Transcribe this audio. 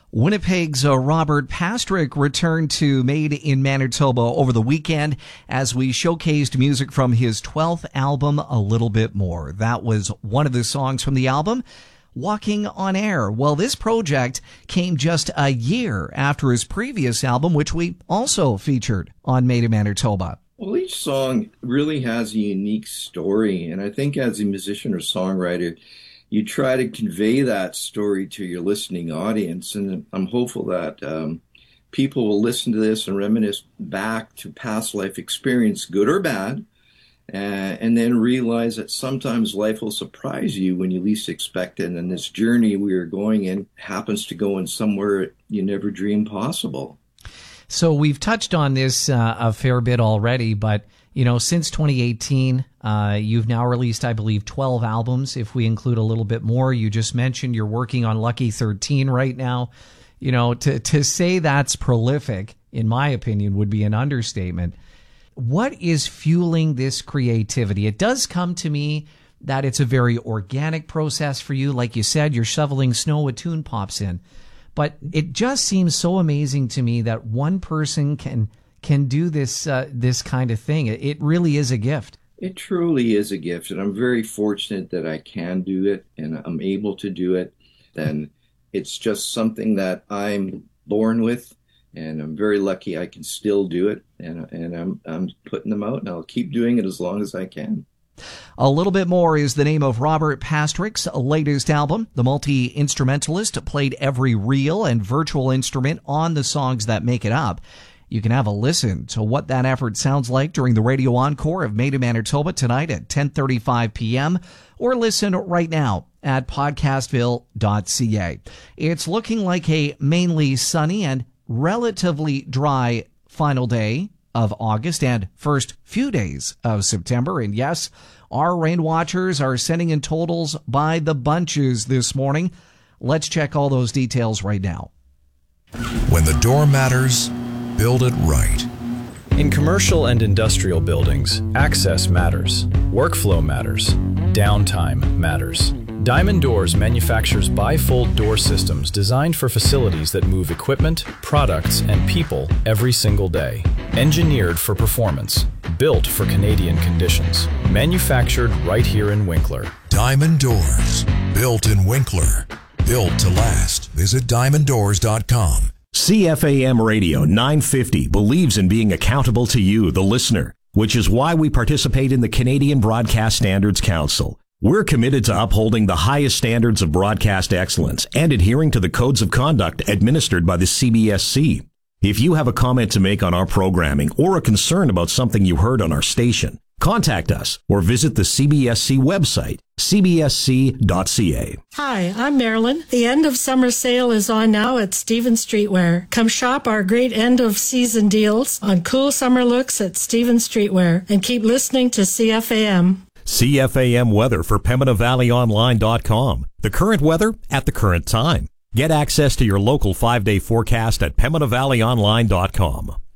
Winnipeg's Robert Pastrick returned to Made in Manitoba over the weekend as we showcased music from his 12th album, A Little Bit More. That was one of the songs from the album, Walking on Air. Well, this project came just a year after his previous album, which we also featured on Made in Manitoba. Well, each song really has a unique story, and I think as a musician or songwriter, you try to convey that story to your listening audience, and I'm hopeful that people will listen to this and reminisce back to past life experience, good or bad, and then realize that sometimes life will surprise you when you least expect it, and this journey we are going in happens to go in somewhere you never dreamed possible. So we've touched on this a fair bit already, but since 2018, you've now released, I believe, 12 albums, if we include a little bit more. You just mentioned you're working on Lucky 13 right now. To say that's prolific, in my opinion, would be an understatement. What is fueling this creativity? It does come to me that it's a very organic process for you. Like you said, you're shoveling snow, a tune pops in. But it just seems so amazing to me that one person can do this kind of thing. It really is a gift. It truly is a gift, and I'm very fortunate that I can do it and I'm able to do it. And it's just something that I'm born with, and I'm very lucky I can still do it. And I'm putting them out, and I'll keep doing it as long as I can. A Little Bit More is the name of Robert Pastrick's latest album. The multi-instrumentalist played every real and virtual instrument on the songs that make it up. You can have a listen to what that effort sounds like during the radio encore of Made in Manitoba tonight at 10:35 p.m. or listen right now at podcastville.ca. It's looking like a mainly sunny and relatively dry final day of August and first few days of September. And yes, our rain watchers are sending in totals by the bunches this morning. Let's check all those details right now. When the door matters, build it right. In commercial and industrial buildings, access matters, workflow matters, downtime matters. Diamond Doors manufactures bifold door systems designed for facilities that move equipment, products, and people every single day. Engineered for performance, built for Canadian conditions. Manufactured right here in Winkler. Diamond Doors, built in Winkler. Built to last. Visit diamonddoors.com. CFAM Radio 950 believes in being accountable to you, the listener, which is why we participate in the Canadian Broadcast Standards Council. We're committed to upholding the highest standards of broadcast excellence and adhering to the codes of conduct administered by the CBSC. If you have a comment to make on our programming or a concern about something you heard on our station, contact us or visit the CBSC website, cbsc.ca. Hi, I'm Marilyn. The end of summer sale is on now at Stevens Streetwear. Come shop our great end of season deals on cool summer looks at Stevens Streetwear and keep listening to CFAM. CFAM weather for PembinaValleyOnline.com. The current weather at the current time. Get access to your local 5-day forecast at PembinaValleyOnline.com.